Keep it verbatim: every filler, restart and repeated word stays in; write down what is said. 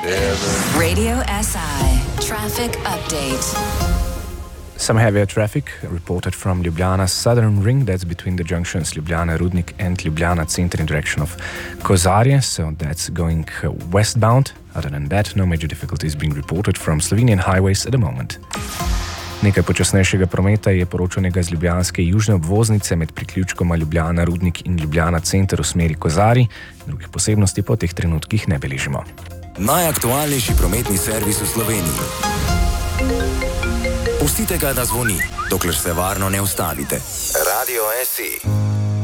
Radio S I traffic update. Some heavier traffic reported from Ljubljana's southern ring, that's between the junctions Ljubljana Rudnik and Ljubljana Center in direction of Kozarje, so that's going uh, westbound. Other than that, no major difficulties being reported from Slovenian highways at the moment. Nekaj počasnejšega prometa je poročanega z ljubljanske južne obvoznice med priključkoma Ljubljana Rudnik in Ljubljana Center v smeri Kozarij. Drugih posebnosti po teh trenutkih ne beležimo. Najaktualnejši prometni servis v Sloveniji. Pustite ga, da zvoni, dokler se varno ne ustavite. Radio S I.